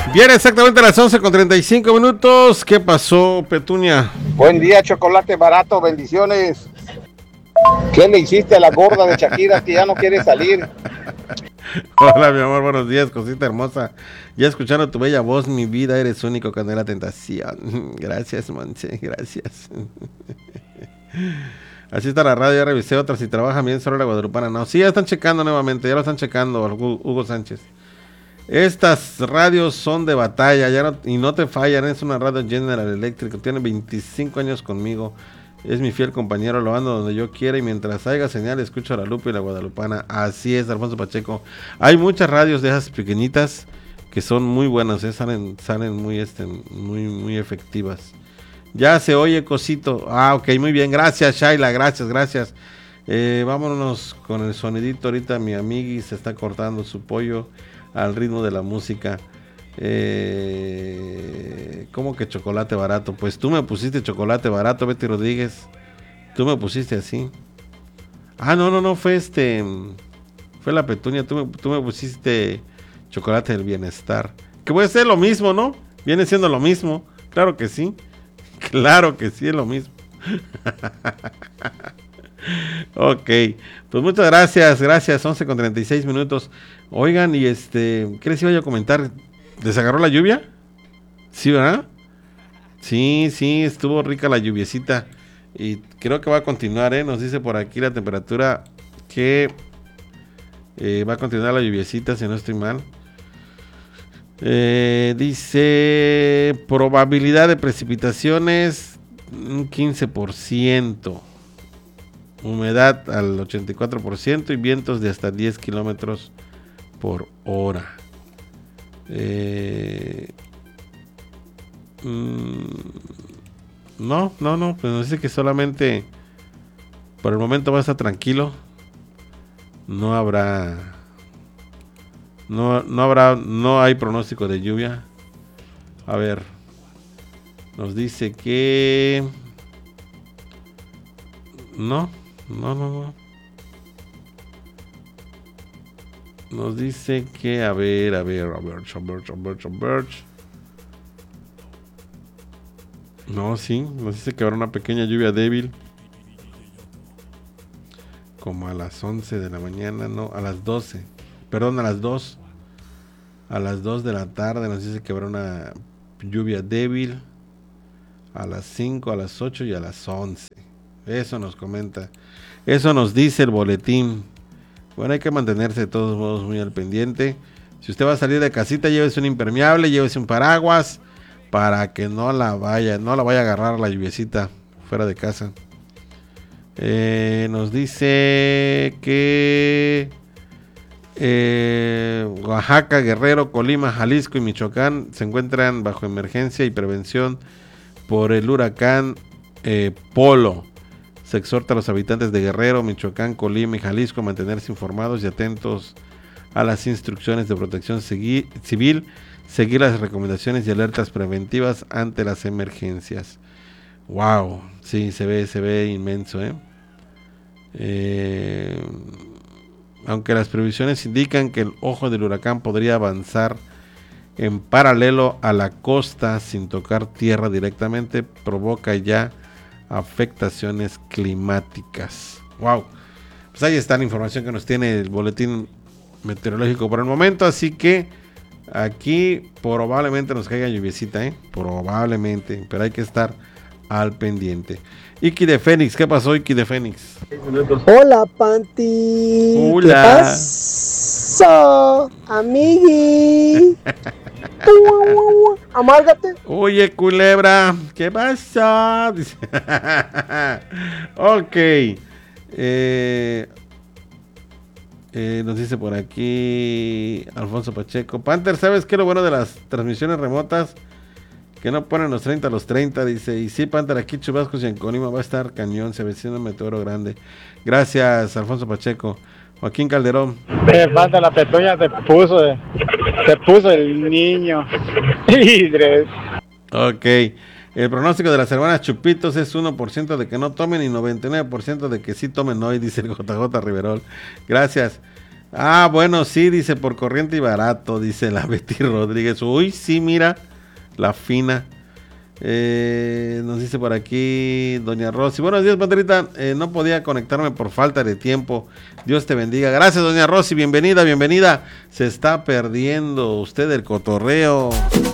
Bien, exactamente a las 11:35. ¿Qué pasó, Petunia? Buen día, chocolate barato, bendiciones. ¿Qué le hiciste a la gorda de Shakira que ya no quiere salir? Hola, mi amor, buenos días, cosita hermosa. Ya escucharon tu bella voz, mi vida, eres único, Canela Tentación. Gracias, Monse, gracias. Así está la radio, ya revisé otras y trabajan bien solo la Guadalupana. No, sí, ya están checando nuevamente, ya lo están checando, Hugo Sánchez. Estas radios son de batalla y no te fallan. Es una radio General Electric, tiene 25 años conmigo. Es mi fiel compañero, lo ando donde yo quiera y mientras haya señal escucho a la Lupe y la Guadalupana. Así es, Alfonso Pacheco. Hay muchas radios de esas pequeñitas que son muy buenas, salen muy efectivas. Ya se oye, cosito. Ok, muy bien, gracias Shaila, gracias. Vámonos con el sonidito ahorita. Mi amigui se está cortando su pollo al ritmo de la música. ¿Cómo que chocolate barato? Pues tú me pusiste chocolate barato, Betty Rodríguez. Tú me pusiste así. No, fue la Petunia. Tú me pusiste chocolate del bienestar. Que puede ser lo mismo, ¿no? Viene siendo lo mismo. Claro que sí. Claro que sí, es lo mismo. Ok, pues muchas gracias, 11:36. Oigan, y ¿qué les iba yo a comentar? ¿Les agarró la lluvia? ¿Sí, verdad? Sí, estuvo rica la lluviecita. Y creo que va a continuar, nos dice por aquí la temperatura que va a continuar la lluviecita, si no estoy mal. Dice probabilidad de precipitaciones un 15%. Humedad al 84% y vientos de hasta 10 kilómetros por hora. No, pues nos dice que solamente por el momento va a estar tranquilo. No hay pronóstico de lluvia. A ver, nos dice que no. Nos dice que a ver. No, sí, nos dice que habrá una pequeña lluvia débil. Como a las 11 de la mañana, no, a las 12. Perdón, a las 2. A las 2 de la tarde nos dice que habrá una lluvia débil. A las 5, a las 8 y a las 11. Eso nos comenta. Eso nos dice el boletín. Bueno, hay que mantenerse de todos modos muy al pendiente. Si usted va a salir de casita, llévese un impermeable, llévese un paraguas para que no la vaya a agarrar la lluviecita fuera de casa. Nos dice que Oaxaca, Guerrero, Colima, Jalisco y Michoacán se encuentran bajo emergencia y prevención por el huracán Polo. Se exhorta a los habitantes de Guerrero, Michoacán, Colima y Jalisco a mantenerse informados y atentos a las instrucciones de protección civil, seguir las recomendaciones y alertas preventivas ante las emergencias. Wow, sí, se ve inmenso, aunque las previsiones indican que el ojo del huracán podría avanzar en paralelo a la costa sin tocar tierra directamente, provoca ya afectaciones climáticas. Wow, pues ahí está la información que nos tiene el boletín meteorológico por el momento, así que aquí probablemente nos caiga lluviecita, probablemente, pero hay que estar al pendiente. Iki de Fénix, ¿qué pasó, Iki de Fénix? Hola, Panty. Hola. ¿Qué pasó, amigui? Amárgate. Oye, culebra, ¿qué pasa? Ok. Nos dice por aquí Alfonso Pacheco. Panther, ¿sabes qué es lo bueno de las transmisiones remotas? Que no ponen los 30 a los 30, dice. Y sí, Panther, aquí Chubascos y en Colima va a estar cañón, se avecina un meteoro grande. Gracias, Alfonso Pacheco. Joaquín Calderón. Te falta la Petunia, te puso el niño. Ok. El pronóstico de las hermanas Chupitos es 1% de que no tomen y 99% de que sí tomen hoy, dice el JJ Riverol. Gracias. Ah, bueno, sí, dice, por corriente y barato, dice la Betty Rodríguez. Uy, sí, mira, la fina. Nos dice por aquí Doña Rosy. Buenos días, Panterita. No podía conectarme por falta de tiempo. Dios te bendiga. Gracias, Doña Rosy. Bienvenida, bienvenida. Se está perdiendo usted el cotorreo.